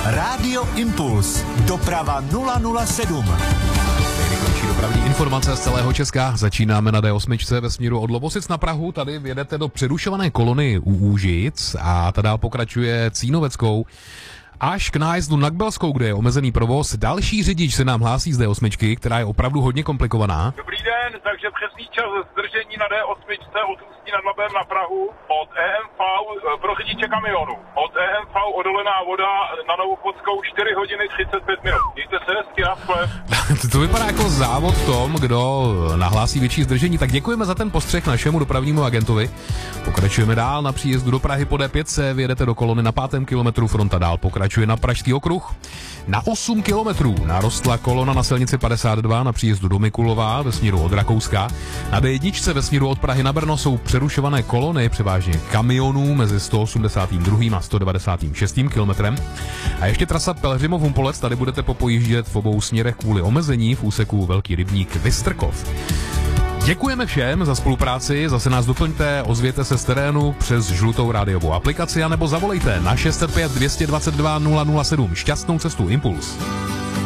Rádio Impuls. Doprava 007. Nejrychlejší dopravní informace z celého Česka. Začínáme na D8 ve směru od Lovosic na Prahu. Tady vjedete do přerušované kolony u Úžic a ta dál pokračuje Cínoveckou až k nájezdu na Kbelskou, kde je omezený provoz. Další řidič se nám hlásí z D8, která je opravdu hodně komplikovaná. Dobrý den, takže přesný čas zdržení na D8 od Ústí nad Labem na Prahu od EMV pro řidiče kamionu. Od EMV odolená voda na Novochodskou 4 hodiny 35 minut. Mějte se hezky, naschle. To vypadá jako závod v tom, kdo nahlásí větší zdržení. Tak děkujeme za ten postřeh našemu dopravnímu agentovi. Pokračujeme dál na příjezdu do Prahy po D5, vyjedete do kolony na 5. kilometru, fronta dál pokračuje na Pražský okruh. Na 8 kilometrů narostla kolona na silnici 52 na příjezdu do Mikulova ve směru od Rakouska. Na D1 ve směru od Prahy na Brno jsou přerušované kolony, převážně kamionů mezi 182. a 196. kilometrem. A ještě trasa Pelhřimov-Humpolec, tady budete popojíždět v obou směrech kvůli omezení v úseku Velký Rybník Vystrkov. Děkujeme všem za spolupráci, zase nás doplňte, ozvěte se z terénu přes žlutou rádiovou aplikaci anebo zavolejte na 605 222 007. Šťastnou cestu Impuls.